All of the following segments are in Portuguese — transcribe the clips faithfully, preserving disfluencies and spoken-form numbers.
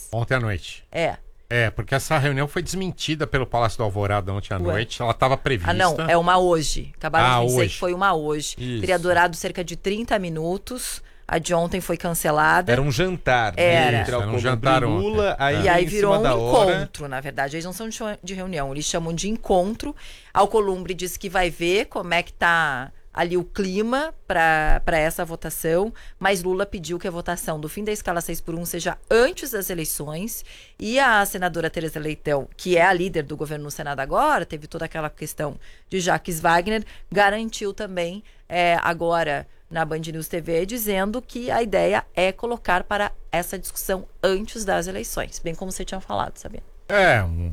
Ontem à noite. É. É, porque essa reunião foi desmentida pelo Palácio do Alvorada ontem à Ué. noite. Ela estava prevista. Ah, não, é uma hoje. Acabaram Ah, de me dizer hoje. que foi uma hoje. Isso. Teria durado cerca de trinta minutos. A de ontem foi cancelada. Era um jantar. né, Era. Entre Era um Alcolumbre jantar e Lula. ontem. Aí, E aí em virou cima um da hora, encontro, na verdade. Eles não são de de reunião, eles chamam de encontro. Alcolumbre disse que vai ver como é que tá ali o clima para essa votação, mas Lula pediu que a votação do fim da escala seis por um seja antes das eleições, e a senadora Tereza Leitão, que é a líder do governo no Senado agora, teve toda aquela questão de Jacques Wagner, garantiu também é, agora na Band News T V, dizendo que a ideia é colocar para essa discussão antes das eleições, bem como você tinha falado, Sabino. É, um...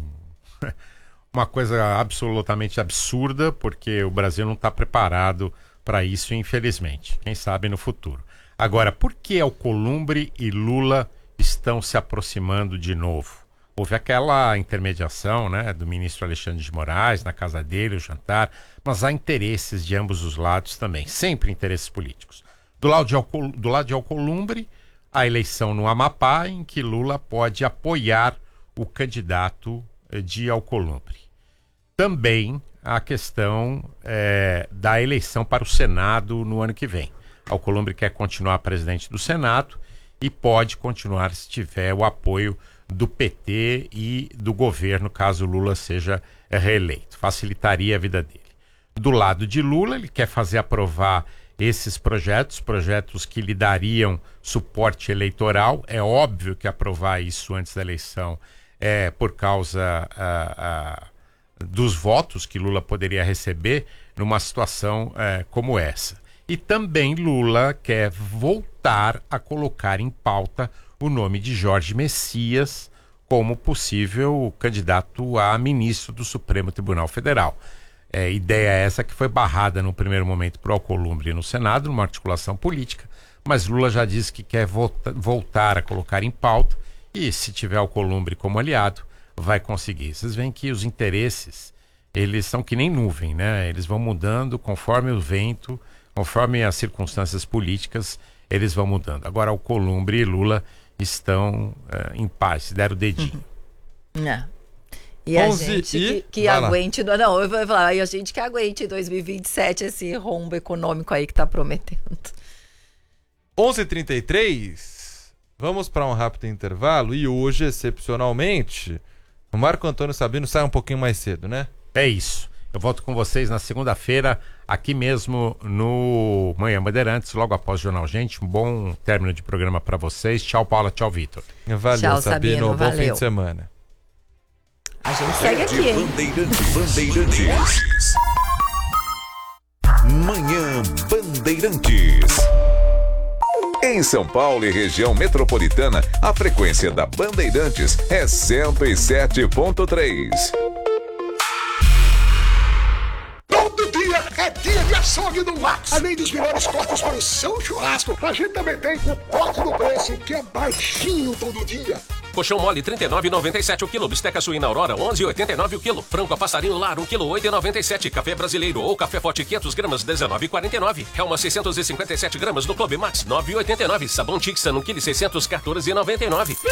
uma coisa absolutamente absurda, porque o Brasil não está preparado para isso, infelizmente. Quem sabe no futuro. Agora, por que Alcolumbre e Lula estão se aproximando de novo? Houve aquela intermediação, né, do ministro Alexandre de Moraes, na casa dele, o jantar, mas há interesses de ambos os lados também, sempre interesses políticos. Do lado de, Alcol... do lado de Alcolumbre, a eleição no Amapá, em que Lula pode apoiar o candidato de Alcolumbre. Também a questão é, da eleição para o Senado no ano que vem. Alcolumbre quer continuar presidente do Senado e pode continuar se tiver o apoio do P T e do governo, caso Lula seja reeleito. Facilitaria a vida dele. Do lado de Lula, ele quer fazer aprovar esses projetos, projetos que lhe dariam suporte eleitoral. É óbvio que aprovar isso antes da eleição é por causa a, a, dos votos que Lula poderia receber numa situação é, como essa. E também Lula quer voltar a colocar em pauta o nome de Jorge Messias como possível candidato a ministro do Supremo Tribunal Federal. É, ideia essa que foi barrada no primeiro momento por Alcolumbre no Senado, numa articulação política, mas Lula já disse que quer volta, voltar a colocar em pauta e, se tiver Alcolumbre como aliado, vai conseguir. Vocês veem que os interesses, eles são que nem nuvem, né? Eles vão mudando conforme o vento, conforme as circunstâncias políticas, eles vão mudando. Agora, Alcolumbre e Lula estão uh, em paz, deram o dedinho. Uhum. É. E a gente e... que, que aguente... Não, não, eu vou falar, e a gente que aguente em dois mil e vinte e sete esse rombo econômico aí que tá prometendo. onze e trinta e três, vamos para um rápido intervalo e hoje, excepcionalmente, o Marco Antônio Sabino sai um pouquinho mais cedo, né? É isso. Eu volto com vocês na segunda-feira, aqui mesmo no Manhã Bandeirantes, logo após o Jornal Gente. Um bom término de programa para vocês. Tchau, Paula. Tchau, Vitor. Valeu, Tchau, Sabino. Sabino. Bom Valeu. fim de semana. A gente segue aqui, hein? Bandeirantes. Bandeirantes. Manhã Bandeirantes. Em São Paulo e região metropolitana, a frequência da Bandeirantes é cento e sete ponto três. Todo dia é dia de açougue no Max. Além dos melhores cortes para o seu churrasco, a gente também tem o corte do preço, que é baixinho todo dia. Coxão mole trinta e nove reais e noventa e sete centavos o quilo. Bisteca suína Aurora onze reais e oitenta e nove centavos o quilo. Frango a passarinho lar um quilo oito reais e noventa e sete centavos. Café brasileiro ou café forte quinhentas gramas dezenove reais e quarenta e nove centavos. Helma seiscentos e cinquenta e sete gramas no Clube Max nove reais e oitenta e nove centavos. Sabão Tixan um quilo e seiscentos quatorze reais e noventa e nove centavos.